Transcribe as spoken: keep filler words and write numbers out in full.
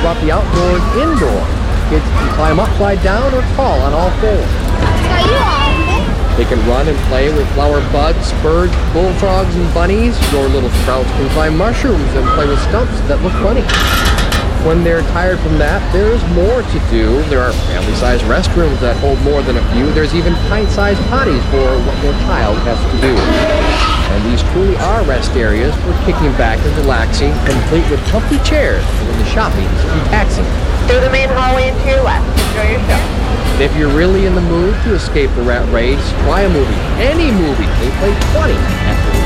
about the outdoors indoors. Kids can climb upside down or crawl on all fours. Are you awesome? They can run and play with flower buds, birds, bullfrogs, and bunnies. Your little sprouts can climb mushrooms and play with stumps that look funny. When they're tired from that, there's more to do. There are family-sized restrooms that hold more than a few. There's even pint-sized potties for what your child has to do. And these truly are rest areas for kicking back and relaxing, complete with comfy chairs when the shopping is taxing. Through the main hallway and to your left. Enjoy your show. And if you're really in the mood to escape the rat race, try a movie. Any movie. They play twenty at the